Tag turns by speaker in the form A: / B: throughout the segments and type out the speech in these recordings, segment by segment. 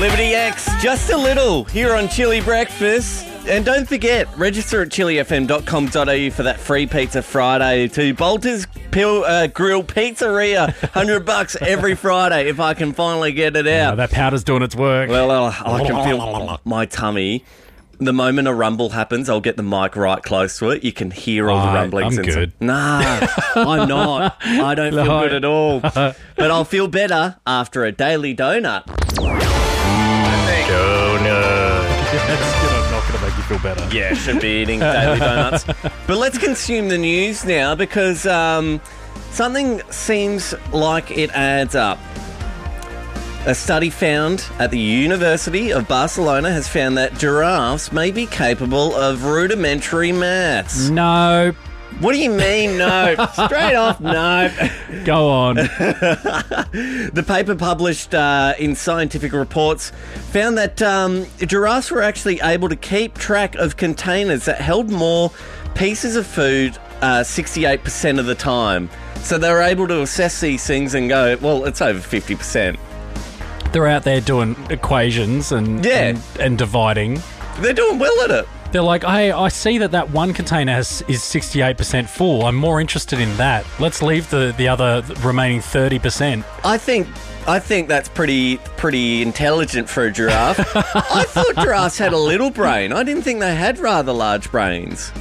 A: Liberty X, just a little, here on Chili Breakfast. And don't forget, register at chilifm.com.au for that free Pizza Friday to Bolter's Grill Pizzeria. $100 every Friday if I can finally get it out.
B: That powder's doing its work.
A: Well, I can feel my tummy. The moment a rumble happens, I'll get the mic right close to it. You can hear all the rumblings.
B: I'm good.
A: Nah, I'm not. I don't feel good at all. But I'll feel better after a daily donut.
B: That's not going to make you feel better.
A: Yeah, should be eating daily donuts. But let's consume the news now because something seems like it adds up. A study found at the University of Barcelona has found that giraffes may be capable of rudimentary maths.
B: No.
A: What do you mean, no? Straight off, no.
B: Go on.
A: The paper published in Scientific Reports found that giraffes were actually able to keep track of containers that held more pieces of food 68% of the time. So they were able to assess these things and go, well, it's over 50%.
B: They're out there doing equations and dividing.
A: They're doing well at it.
B: They're like, hey, I see that one container is 68% full. I'm more interested in that. Let's leave the other remaining 30%.
A: I think that's pretty intelligent for a giraffe. I thought giraffes had a little brain. I didn't think they had rather large brains.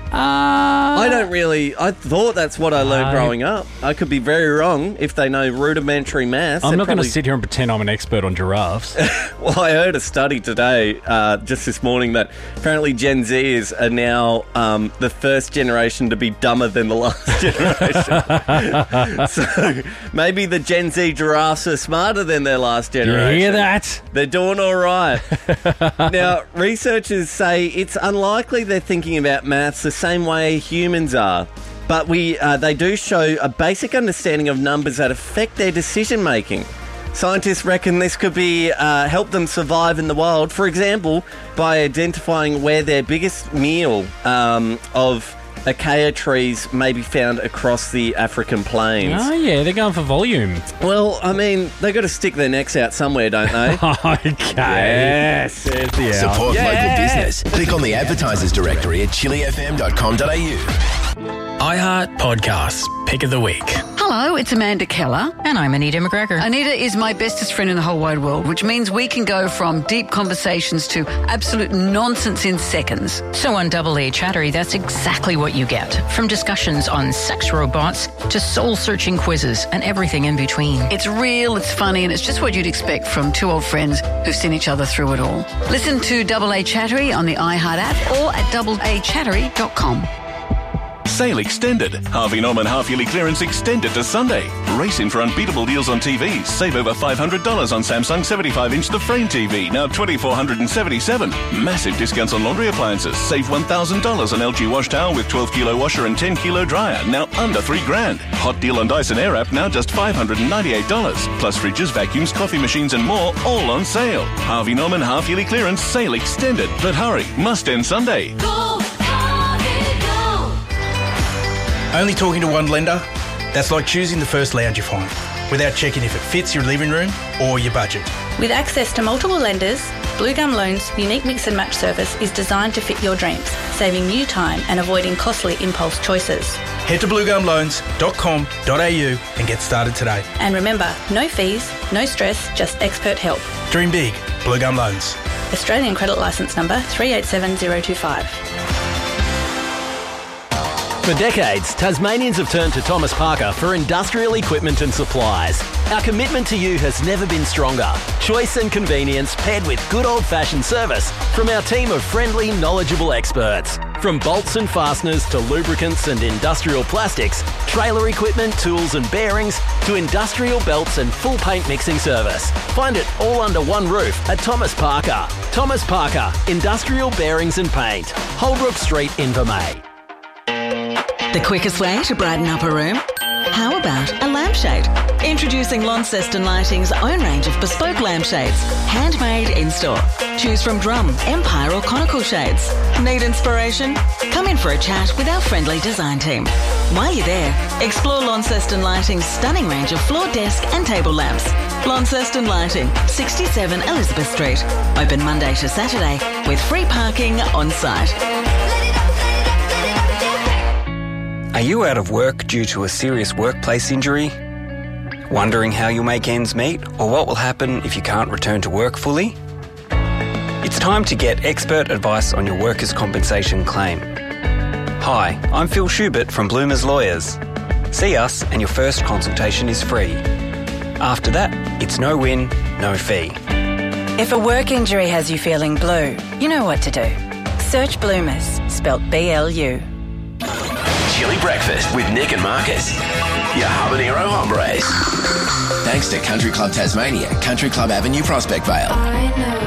A: I thought that's what I learned growing up. I could be very wrong if they know rudimentary maths.
B: I'm not going to sit here and pretend I'm an expert on giraffes.
A: Well, I heard a study today, just this morning, that apparently Gen Zers are now the first generation to be dumber than the last generation. So maybe the Gen Z giraffes are smarter than their last generation.
B: You hear that?
A: They're doing all right. Now, researchers say it's unlikely they're thinking about maths the same way humans are, but they do show a basic understanding of numbers that affect their decision making. Scientists reckon this could be help them survive in the wild, for example, by identifying where their biggest meal of acacia trees may be found across the African plains.
B: Oh, yeah, they're going for volume.
A: Well, I mean, they've got to stick their necks out somewhere, don't they?
B: Okay.
A: Yes.
C: Support local business. Click on the advertisers directory at chilifm.com.au.
D: iHeart Podcasts, Pick of the Week.
E: Hello, it's Amanda Keller.
F: And I'm Anita McGregor.
E: Anita is my bestest friend in the whole wide world, which means we can go from deep conversations to absolute nonsense in seconds.
F: So on Double A Chattery, that's exactly what you get. From discussions on sex robots to soul-searching quizzes and everything in between.
E: It's real, it's funny, and it's just what you'd expect from two old friends who've seen each other through it all. Listen to Double A Chattery on the iHeart app or at doubleachattery.com.
G: Sale extended. Harvey Norman half-yearly clearance extended to Sunday. Race in for unbeatable deals on TVs. Save over $500 on Samsung 75-inch The Frame TV, now $2,477. Massive discounts on laundry appliances. Save $1,000 on LG wash towel with 12-kilo washer and 10-kilo dryer, now under $3,000. Hot deal on Dyson Airwrap, now just $598. Plus fridges, vacuums, coffee machines and more, all on sale. Harvey Norman half-yearly clearance, sale extended. But hurry, must end Sunday.
H: Only talking to one lender? That's like choosing the first lounge you find, without checking if it fits your living room or your budget.
I: With access to multiple lenders, Blue Gum Loans' unique mix and match service is designed to fit your dreams, saving you time and avoiding costly impulse choices.
H: Head to bluegumloans.com.au and get started today.
I: And remember, no fees, no stress, just expert help.
H: Dream big. Blue Gum Loans.
I: Australian credit licence number 387025.
J: For decades, Tasmanians have turned to Thomas Parker for industrial equipment and supplies. Our commitment to you has never been stronger. Choice and convenience paired with good old-fashioned service from our team of friendly, knowledgeable experts. From bolts and fasteners to lubricants and industrial plastics, trailer equipment, tools and bearings, to industrial belts and full paint mixing service. Find it all under one roof at Thomas Parker. Thomas Parker, Industrial Bearings and Paint. Holbrook Street, Invermay.
K: The quickest way to brighten up a room? How about a lampshade? Introducing Launceston Lighting's own range of bespoke lampshades, handmade in-store. Choose from drum, empire or conical shades. Need inspiration? Come in for a chat with our friendly design team. While you're there, explore Launceston Lighting's stunning range of floor, desk and table lamps. Launceston Lighting, 67 Elizabeth Street. Open Monday to Saturday with free parking on site.
L: Are you out of work due to a serious workplace injury? Wondering how you'll make ends meet or what will happen if you can't return to work fully? It's time to get expert advice on your workers' compensation claim. Hi, I'm Phil Schubert from Bloomers Lawyers. See us and your first consultation is free. After that, it's no win, no fee.
M: If a work injury has you feeling blue, you know what to do. Search Bloomers, spelt B-L-U.
C: Chili Breakfast with Nick and Marcus. Your habanero hombres. Thanks to Country Club Tasmania, Country Club Avenue, Prospect Vale.